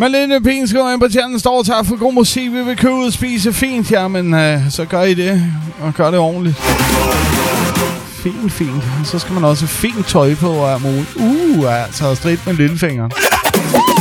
Malene Pien skriver ind på chatten, står tak for god musik. Vi vil købe ud og spise fint, ja, men så gør I det, og gør det ordentligt. Fint. Så skal man også fint tøj på og muligt. Altså strid med lillefingeren.